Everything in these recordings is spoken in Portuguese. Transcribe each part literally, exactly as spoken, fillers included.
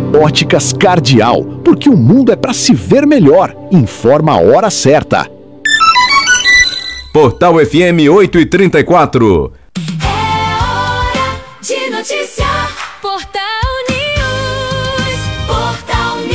Óticas Cardial, porque o mundo é para se ver melhor. Informa a hora certa. Portal F M oito e trinta e quatro. É hora de noticiar. Portal News. Portal News.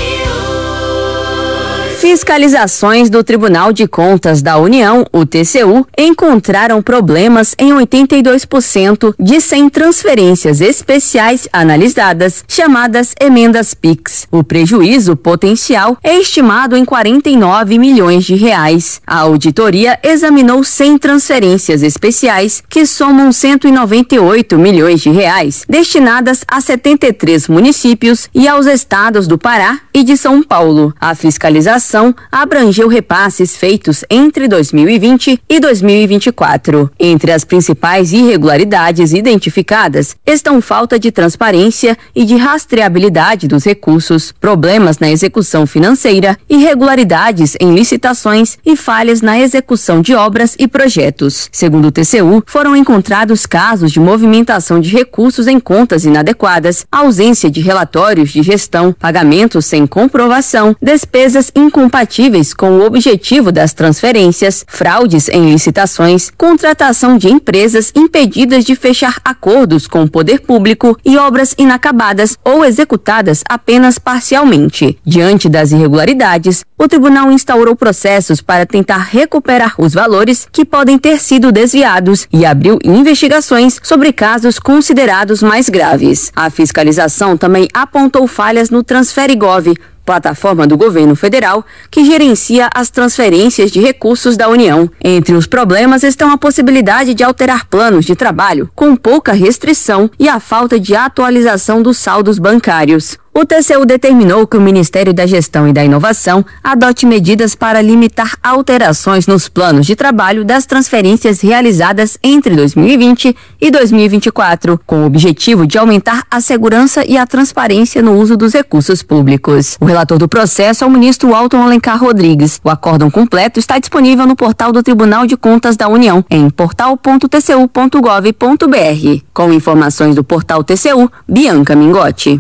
Fiscalizações do Tribunal de Contas da União, o T C U, encontraram problemas em oitenta e dois por cento de cem transferências especiais analisadas, chamadas emendas Pix. O prejuízo potencial é estimado em quarenta e nove milhões de reais. A auditoria examinou cem transferências especiais, que somam cento e noventa e oito milhões de reais, destinadas a setenta e três municípios e aos estados do Pará e de São Paulo. A fiscalização abrangeu repasses feitos entre dois mil e vinte e dois mil e vinte e quatro. Entre as principais irregularidades identificadas estão falta de transparência e de rastreabilidade dos recursos, problemas na execução financeira, irregularidades em licitações e falhas na execução de obras e projetos. Segundo o T C U, foram encontrados casos de movimentação de recursos em contas inadequadas, ausência de relatórios de gestão, pagamentos sem comprovação, despesas incompatíveis com o objetivo das transferências, fraudes em licitações, contratação de empresas impedidas de fechar acordos com o poder público e obras inacabadas ou executadas apenas parcialmente. Diante das irregularidades, o tribunal instaurou processos para tentar recuperar os valores que podem ter sido desviados e abriu investigações sobre casos considerados mais graves. A fiscalização também apontou falhas no TransfereGov, plataforma do governo federal que gerencia as transferências de recursos da União. Entre os problemas estão a possibilidade de alterar planos de trabalho com pouca restrição e a falta de atualização dos saldos bancários. O T C U determinou que o Ministério da Gestão e da Inovação adote medidas para limitar alterações nos planos de trabalho das transferências realizadas entre dois mil e vinte e dois mil e vinte e quatro, com o objetivo de aumentar a segurança e a transparência no uso dos recursos públicos. O relator do processo é o ministro Alton Alencar Rodrigues. O acórdão completo está disponível no portal do Tribunal de Contas da União, em portal ponto t c u ponto gov ponto b r. Com informações do portal T C U, Bianca Mingotti.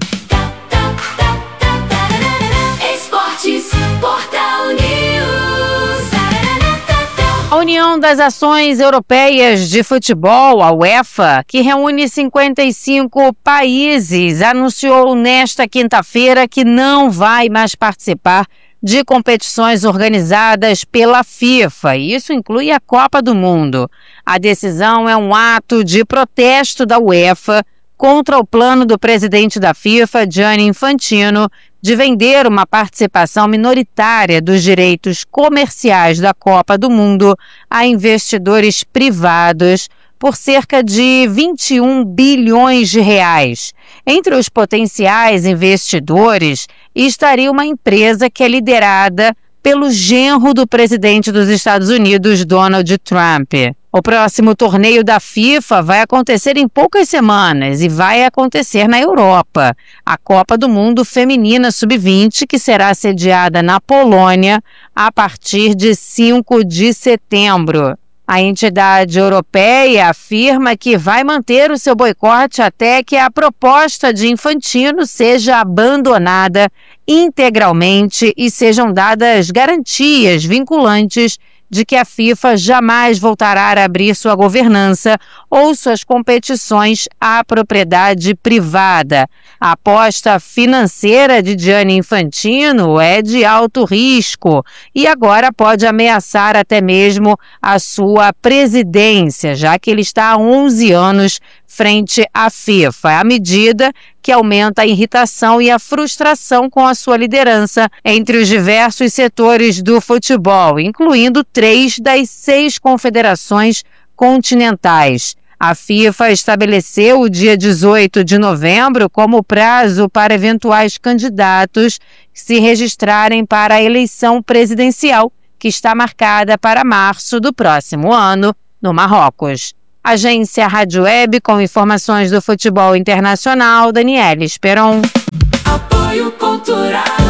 A União das Ações Europeias de Futebol, a UEFA, que reúne cinquenta e cinco países, anunciou nesta quinta-feira que não vai mais participar de competições organizadas pela FIFA. Isso inclui a Copa do Mundo. A decisão é um ato de protesto da UEFA contra o plano do presidente da FIFA, Gianni Infantino, de vender uma participação minoritária dos direitos comerciais da Copa do Mundo a investidores privados por cerca de vinte e um bilhões de reais. Entre os potenciais investidores estaria uma empresa que é liderada pelo genro do presidente dos Estados Unidos, Donald Trump. O próximo torneio da FIFA vai acontecer em poucas semanas e vai acontecer na Europa. A Copa do Mundo Feminina sub vinte, que será sediada na Polônia a partir de cinco de setembro. A entidade europeia afirma que vai manter o seu boicote até que a proposta de Infantino seja abandonada integralmente e sejam dadas garantias vinculantes de que a FIFA jamais voltará a abrir sua governança ou suas competições à propriedade privada. A aposta financeira de Gianni Infantino é de alto risco e agora pode ameaçar até mesmo a sua presidência, já que ele está há onze anos frente à FIFA. A medida que aumenta a irritação e a frustração com a sua liderança entre os diversos setores do futebol, incluindo três das seis confederações continentais. A FIFA estabeleceu o dia dezoito de novembro como prazo para eventuais candidatos se registrarem para a eleição presidencial, que está marcada para março do próximo ano, no Marrocos. Agência Rádio Web, com informações do futebol internacional, Daniela Esperon. Apoio Cultural.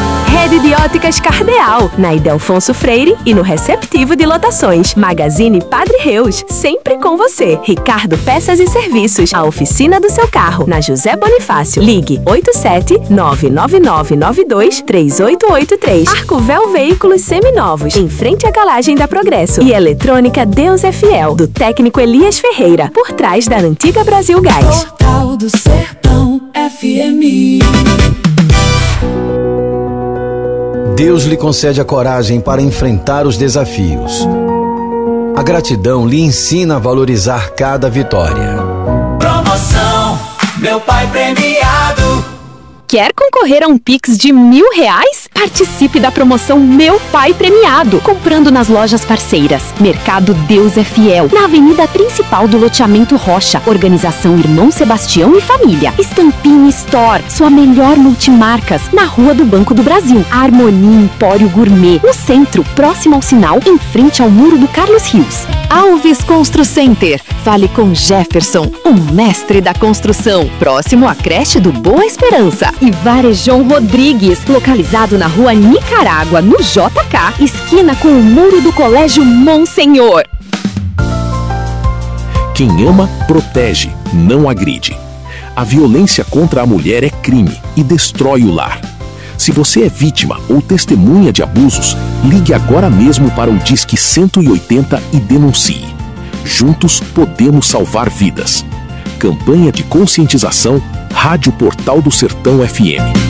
Rede de Óticas Cardeal, na Ildefonso Freire e no receptivo de lotações. Magazine Padre Reus, sempre com você. Ricardo Peças e Serviços, a oficina do seu carro, na José Bonifácio. Ligue oito sete nove nove nove nove dois três oito oito três. Arcovel Veículos Seminovos, em frente à garagem da Progresso. E Eletrônica Deus é Fiel, do técnico Elias Ferreira, por trás da antiga Brasil Gás. Portal do Sertão F M. Deus lhe concede a coragem para enfrentar os desafios. A gratidão lhe ensina a valorizar cada vitória. Promoção, meu pai premiado. Quer concorrer a um Pix de mil reais? Participe da promoção Meu Pai Premiado, comprando nas lojas parceiras. Mercado Deus é Fiel, na avenida principal do loteamento Rocha. Organização Irmão Sebastião e Família. Stampin' Store, sua melhor multimarcas, na Rua do Banco do Brasil. Harmonia Empório Gourmet, no centro, próximo ao sinal, em frente ao muro do Carlos Rios. Alves Constru Center, fale com Jefferson, o mestre da construção, próximo à creche do Boa Esperança. E Varejão Rodrigues, localizado na Rua Nicarágua, no J K, esquina com o muro do Colégio Monsenhor. Quem ama, protege, não agride. A violência contra a mulher é crime e destrói o lar. Se você é vítima ou testemunha de abusos, ligue agora mesmo para o Disque cento e oitenta e denuncie. Juntos podemos salvar vidas. Campanha de conscientização, Rádio Portal do Sertão F M.